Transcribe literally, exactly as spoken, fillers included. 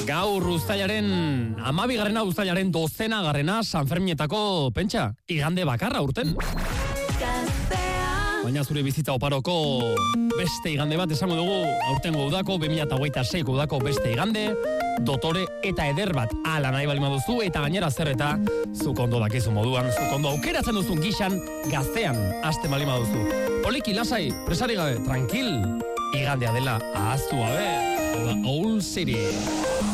Gaur uztailaren, amabigarrena uztailaren dozena garrena San Ferminetako, pentsa, igande bakarra urten. Baina zure bizitza oparoko beste igande bat esango dugu, aurtengo udako, bi mila hogeita seiko udako beste igande, dotore eta eder bat ala nahi balima duzu, eta gainera zer eta zuk ondo dakizu moduan, zuk ondo aukeratzen duzun gixan, gaztean, aste balima duzu. Poliki, lasai, presari gabe, tranquil, igandea dela ahaztu gabe, Old City.